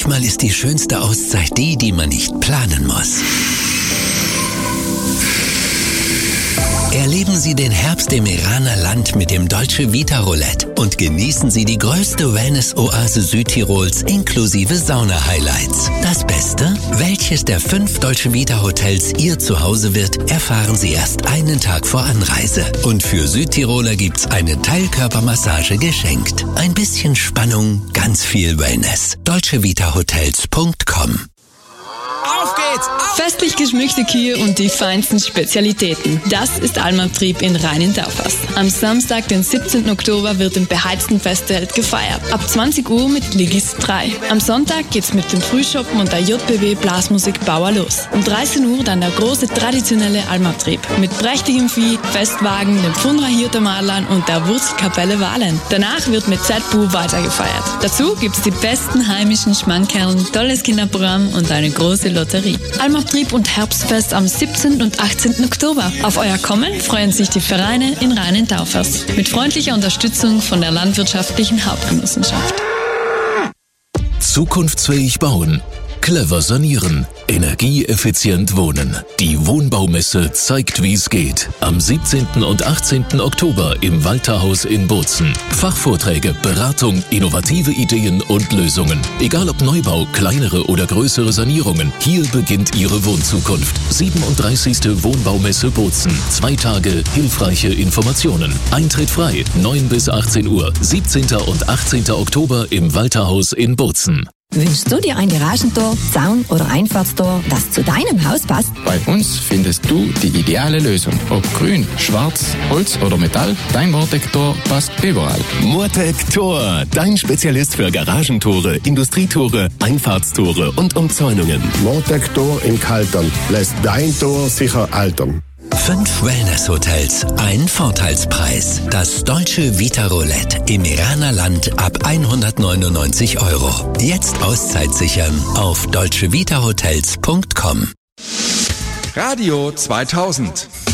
Manchmal ist die schönste Auszeit die man nicht planen muss. Erleben Sie den Herbst im Iraner Land mit dem Dolce Vita Roulette und genießen Sie die größte Wellness-Oase Südtirols inklusive Sauna-Highlights. Das Beste? Welches der 5 Dolce Vita Hotels Ihr Zuhause wird, erfahren Sie erst einen Tag vor Anreise. Und für Südtiroler gibt's eine Teilkörpermassage geschenkt. Ein bisschen Spannung, ganz viel Wellness. dolcevitahotels.com. Auf geht's! Festlich geschmückte Kühe und die feinsten Spezialitäten. Das ist Almabtrieb in Rhein-in-Taufers. Am Samstag, den 17. Oktober, wird im beheizten Festzelt gefeiert. Ab 20 Uhr mit Ligist 3. Am Sonntag geht's mit dem Frühschoppen und der JBW Blasmusik Bauer los. Um 13 Uhr dann der große traditionelle Almabtrieb. Mit prächtigem Vieh, Festwagen, dem Pfundrer Hirter Madlern und der Wurstkapelle Wahlen. Danach wird mit Z-Bu weitergefeiert. Dazu gibt's die besten heimischen Schmankerln, tolles Kinderprogramm und eine große Lotterie. Almabtrieb und Herbstfest am 17. und 18. Oktober. Auf euer Kommen freuen sich die Vereine in Rhein-in-Taufers. Mit freundlicher Unterstützung von der Landwirtschaftlichen Hauptgenossenschaft. Zukunftsfähig bauen. Clever sanieren. Energieeffizient wohnen. Die Wohnbaumesse zeigt, wie es geht. Am 17. und 18. Oktober im Walterhaus in Bozen. Fachvorträge, Beratung, innovative Ideen und Lösungen. Egal ob Neubau, kleinere oder größere Sanierungen, hier beginnt Ihre Wohnzukunft. 37. Wohnbaumesse Bozen. 2 Tage hilfreiche Informationen. Eintritt frei, 9 bis 18 Uhr. 17. und 18. Oktober im Walterhaus in Bozen. Wünschst du dir ein Garagentor, Zaun oder Einfahrtstor, das zu deinem Haus passt? Bei uns findest du die ideale Lösung. Ob grün, schwarz, Holz oder Metall, dein Mortec-Tor passt überall. Mortec-Tor, dein Spezialist für Garagentore, Industrietore, Einfahrtstore und Umzäunungen. Mortec-Tor in Kaltern lässt dein Tor sicher altern. 5 Wellness-Hotels, ein Vorteilspreis. Das Dolce Vita Roulette im Iraner Land ab 199 €. Jetzt Auszeit sichern auf dolcevitahotels.com. Radio 2000.